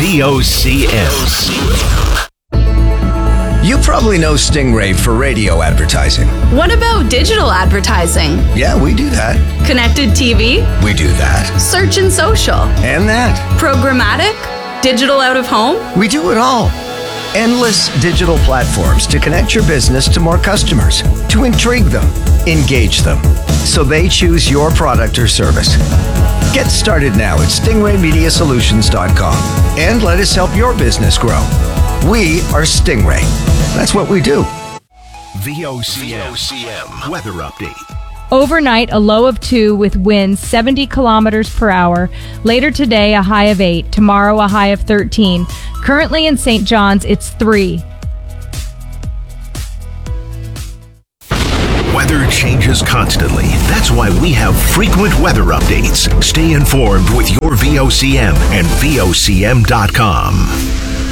VOCM. You probably know Stingray for radio advertising. What about digital advertising? Yeah, we do that. Connected TV? We do that. Search and social? And that. Programmatic? Digital out of home? We do it all. Endless digital platforms to connect your business to more customers, to intrigue them, engage them, so they choose your product or service. Get started now at stingraymediasolutions.com and let us help your business grow. We are Stingray. That's what we do. VOCM weather update. Overnight, a low of 2 with winds 70 kilometers per hour. Later today, a high of 8. Tomorrow, a high of 13. Currently in St. John's, it's 3. Weather changes constantly. That's why we have frequent weather updates. Stay informed with your VOCM and VOCM.com.